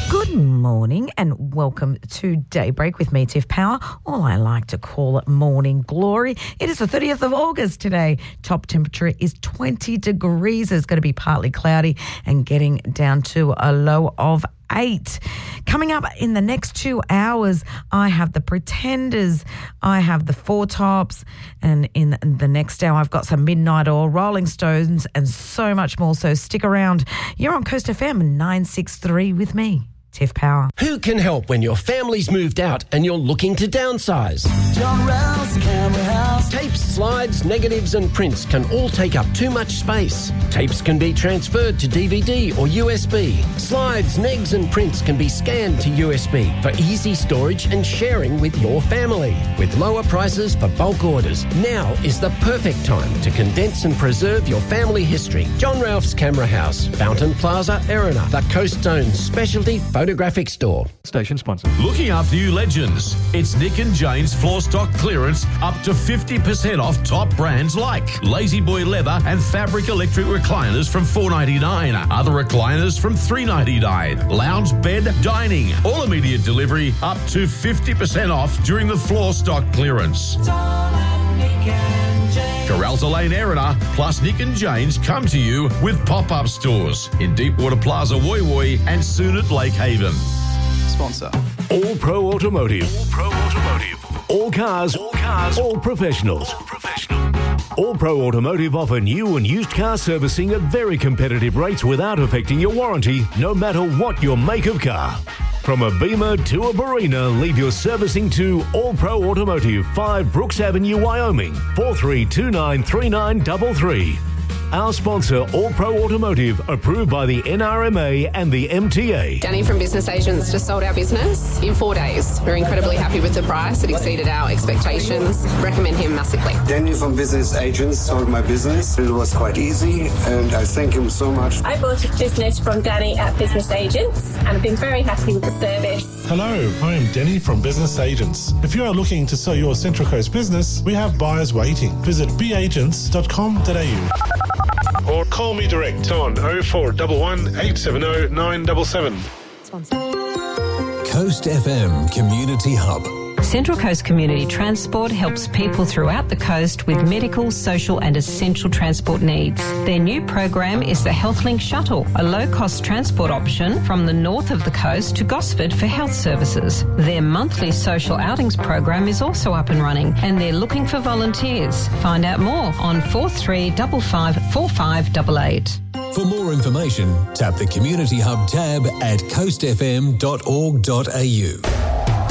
Good morning and welcome to Daybreak with me, Tiff Power, or I like to call it Morning Glory. It is the 30th of August today. Top temperature is 20 degrees. It's going to be partly cloudy and getting down to a low of 8. Coming up in the next 2 hours, I have the Pretenders, I have the Four Tops, and in the next hour, I've got some Midnight Oil, Rolling Stones, and so much more. So stick around. You're on Coast FM 963 with me, Tiff Power. Who can help when your family's moved out and you're looking to downsize? John Ralph's Camera House. Tapes, slides, negatives and prints can all take up too much space. Tapes can be transferred to DVD or USB. Slides, negs and prints can be scanned to USB for easy storage and sharing with your family. With lower prices for bulk orders, now is the perfect time to condense and preserve your family history. John Ralph's Camera House, Fountain Plaza, Erina, the Coast Zone's specialty photographic store. Station sponsor. Looking after you legends. It's Nick and Jane's floor stock clearance up to 50% off top brands like Lazy Boy Leather and Fabric Electric recliners from $4.99. Other recliners from $3.99. Lounge bed, dining. All immediate delivery up to 50% off during the floor stock clearance. Caralta Lane Erina plus Nick and Jane's come to you with pop-up stores in Deepwater Plaza, Woy Woy, and soon at Lake Haven. Sponsor. All Pro Automotive. All Pro Automotive. All cars. All cars. All professionals. All professional. All Pro Automotive offer new and used car servicing at very competitive rates without affecting your warranty, no matter what your make of car. From a Beamer to a Barina, leave your servicing to All Pro Automotive, 5 Brooks Avenue, Wyoming, 43293933. Our sponsor, All Pro Automotive, approved by the NRMA and the MTA. Danny from Business Agents just sold our business in 4 days. We're incredibly happy with the price. It exceeded our expectations. Recommend him massively. Danny from Business Agents sold my business. It was quite easy and I thank him so much. I bought a business from Danny at Business Agents and I've been very happy with the service. Hello, I am Danny from Business Agents. If you are looking to sell your Central Coast business, we have buyers waiting. Visit beagents.com.au. Or call me direct on 0411 870 977. Coast FM Community Hub. Central Coast Community Transport helps people throughout the coast with medical, social and essential transport needs. Their new program is the HealthLink Shuttle, a low-cost transport option from the north of the coast to Gosford for health services. Their monthly social outings program is also up and running and they're looking for volunteers. Find out more on 43554588. For more information, tap the Community Hub tab at coastfm.org.au.